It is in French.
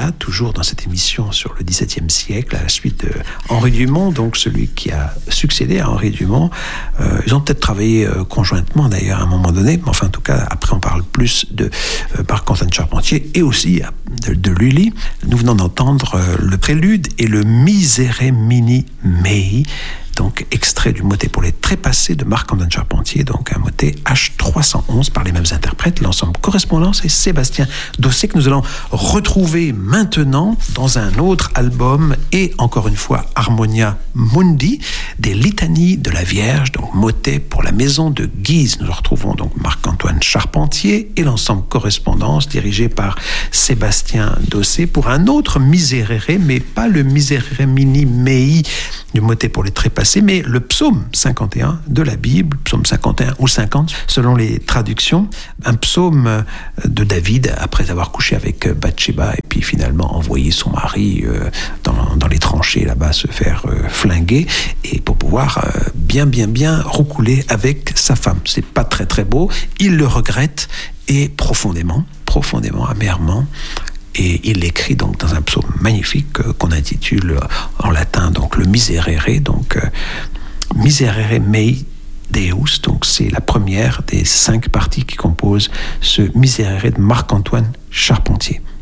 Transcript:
là, toujours dans cette émission sur le XVIIe siècle, à la suite de Henri Dumont, donc celui qui a succédé à Henri Dumont. Ils ont peut-être travaillé conjointement d'ailleurs à un moment donné, mais enfin en tout cas, après on parle plus de Marc-Antoine Charpentier et aussi de Lully. Nous venons d'entendre le prélude et le Miserere Mini Mei, donc extrait du motet pour les trépassés de Marc-Antoine Charpentier, donc un motet H311 par les mêmes interprètes, l'ensemble Correspondance et Sébastien Dossé, que nous allons retrouver maintenant dans un autre album et encore une fois Harmonia Mundi, des litanies de la Vierge, donc motet pour la maison de Guise. Nous retrouvons donc Marc-Antoine Charpentier et l'ensemble Correspondance dirigé par Sébastien Dossé pour un autre Miserere, mais pas le Miserere Mini Mei du motet pour les trépassés, mais le psaume 51 de la Bible, psaume 51 ou 50 selon les traductions, un psaume de David après avoir couché avec Bathsheba et puis finalement envoyé son mari dans les tranchées là-bas se faire flinguer et pour pouvoir bien roucouler avec sa femme. C'est pas très très beau, il le regrette et profondément, amèrement. Et il l'écrit donc dans un psaume magnifique qu'on intitule en latin donc le Miserere, donc Miserere Mei Deus, donc c'est la première des 5 parties qui composent ce Miserere de Marc-Antoine Charpentier.